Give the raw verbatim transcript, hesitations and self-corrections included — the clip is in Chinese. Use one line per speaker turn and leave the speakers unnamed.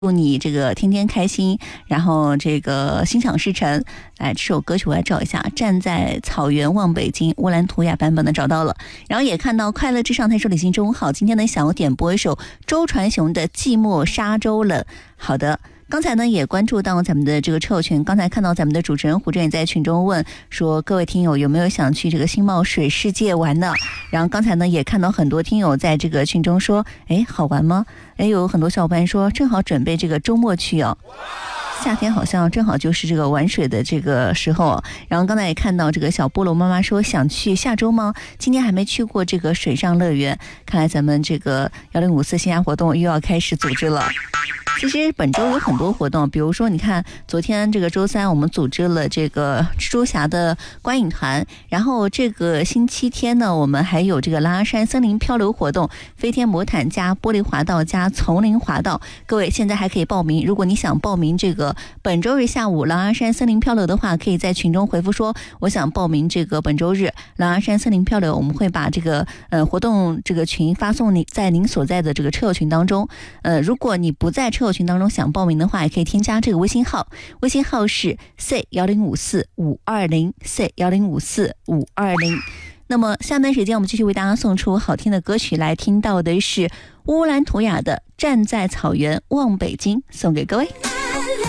祝你这个天天开心，然后这个心想事成。来，这首歌曲我来找一下，站在草原望北京，乌兰图雅版本的找到了。然后也看到快乐至上，他说李欣中好，今天呢想要点播一首周传雄的《寂寞沙洲冷》。好的。刚才呢也关注到咱们的这个车友群，刚才看到咱们的主持人胡振也在群中问说，各位听友有没有想去这个新茂水世界玩的？然后刚才呢也看到很多听友在这个群中说，哎，好玩吗？哎，有很多小伙伴说正好准备这个周末去哦。夏天好像正好就是这个玩水的这个时候。然后刚才也看到这个小菠萝妈妈说想去下周吗？今天还没去过这个水上乐园，看来咱们这个幺零五四线下活动又要开始组织了。其实本周有很多活动，比如说你看昨天这个周三我们组织了这个蜘蛛侠的观影团，然后这个星期天呢我们还有这个狼山森林漂流活动，飞天魔毯加玻璃滑道加丛林滑道，各位现在还可以报名。如果你想报名这个本周日下午狼山森林漂流的话，可以在群中回复说我想报名这个本周日狼山森林漂流，我们会把这个呃活动这个群发送你在您所在的这个车友群当中。呃，如果你不在车友群当中想报名的话，也可以添加这个微信号，微信号是 C 一零五四五二零 C 一零五四五二零。那么下面时间我们继续为大家送出好听的歌曲，来听到的是乌兰图雅的《站在草原望北京》，送给各位。